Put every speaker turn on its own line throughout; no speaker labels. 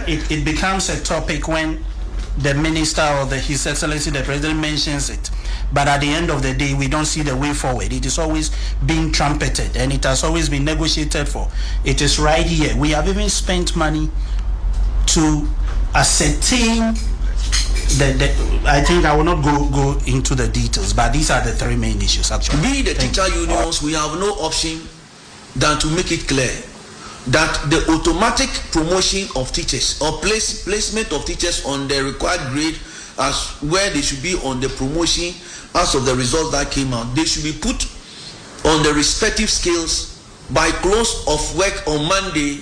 it becomes a topic when the minister or His Excellency the President mentions it. But at the end of the day, we don't see the way forward. It is always being trumpeted and it has always been negotiated for. It is right here. We have even spent money to ascertain I think I will not go into the details, but these are the three main issues actually.
We, the teacher unions, we have no option than to make it clear that the automatic promotion of teachers or placement of teachers on the required grade as where they should be on the promotion as of the results that came out, they should be put on the respective scales by close of work on Monday,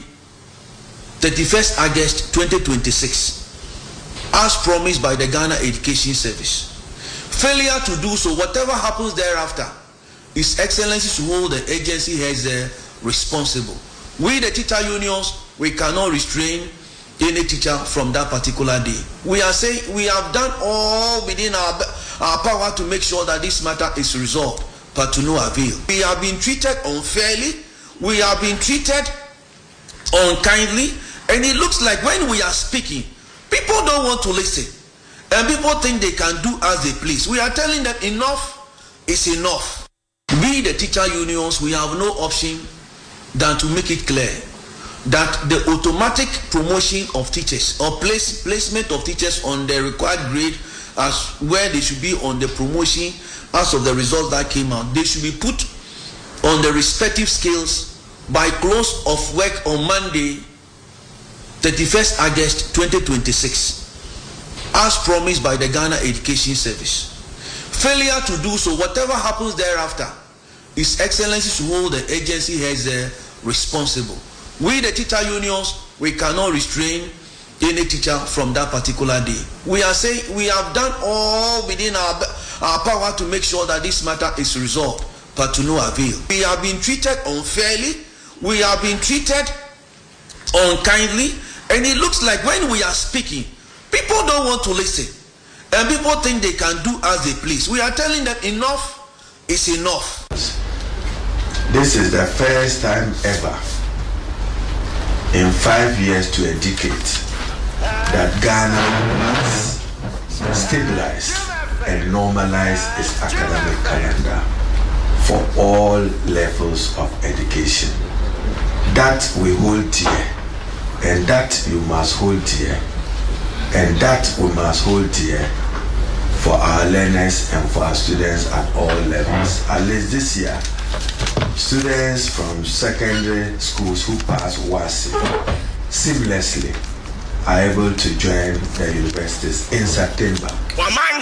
31st August 2026, as promised by the Ghana Education Service. Failure to do so, whatever happens thereafter, His Excellency should hold the agency heads responsible. We, the teacher unions, we cannot restrain any teacher from that particular day. We are saying we have done all within our power to make sure that this matter is resolved, but to no avail. We have been treated unfairly, we have been treated unkindly, and it looks like when we are speaking, people don't want to listen, and people think they can do as they please. We are telling them enough is enough. We, the teacher unions, we have no option than to make it clear that the automatic promotion of teachers or placement of teachers on the required grade as where they should be on the promotion as of the results that came out, they should be put on the respective scales by close of work on Monday, 31st August 2026, as promised by the Ghana Education Service. Failure to do so, whatever happens thereafter, His Excellency should hold the agency heads responsible. We, the teacher unions, we cannot restrain any teacher from that particular day. We are saying we have done all within our power to make sure that this matter is resolved, but to no avail. We have been treated unfairly, we have been treated unkindly, and it looks like when we are speaking, people don't want to listen, and people think they can do as they please. We are telling them enough is enough.
This is the first time ever in 5 years to a decade that Ghana has stabilized and normalized its academic calendar for all levels of education. That we hold dear, and that you must hold dear, and that we must hold dear for our learners and for our students at all levels. At least this year, students from secondary schools who pass WASSCE seamlessly are able to join the universities in September.